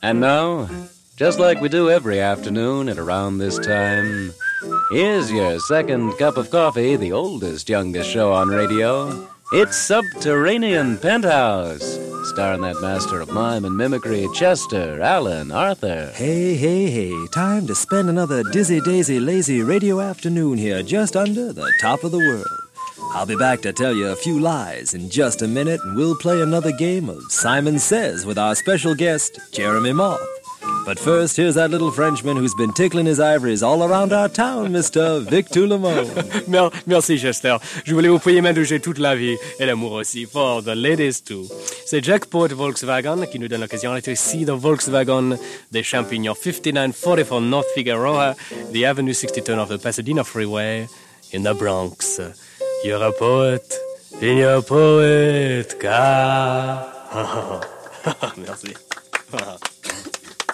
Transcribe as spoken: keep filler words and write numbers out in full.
And now, just like we do every afternoon at around this time, here's your second cup of coffee, the oldest, youngest show on radio. It's Subterranean Penthouse, starring that master of mime and mimicry, Chester Alan Arthur. Hey, hey, hey, time to spend another dizzy, daisy, lazy radio afternoon here just under the top of the world. I'll be back to tell you a few lies in just a minute, and we'll play another game of Simon Says with our special guest, Jeremy Moth. But first, here's that little Frenchman who's been tickling his ivories all around our town, Mister Vic Toulemont. Merci, Chester. Je voulais vous prier m'indulger toute la vie, et l'amour aussi, for the ladies too. C'est Jackpot Volkswagen qui nous donne l'occasion d'être ici dans Volkswagen des Champignons, fifty-nine forty-four North Figueroa, the Avenue sixty-two of the Pasadena Freeway, in the Bronx. You're a poet, and you're a poet, car. Merci.